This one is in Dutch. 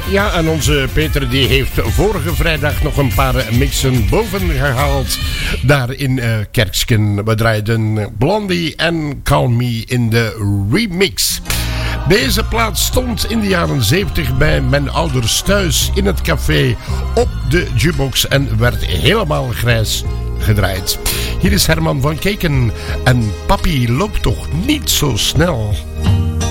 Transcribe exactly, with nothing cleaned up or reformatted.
Ja, en onze Peter die heeft vorige vrijdag nog een paar mixen boven gehaald. Daar in uh, Kerksken. We draaiden Blondie en Call Me in de remix. Deze plaat stond in de jaren zeventig bij mijn ouders thuis in het café op de jukebox en werd helemaal grijs gedraaid. Hier is Herman van Keken en Papi loopt toch niet zo snel.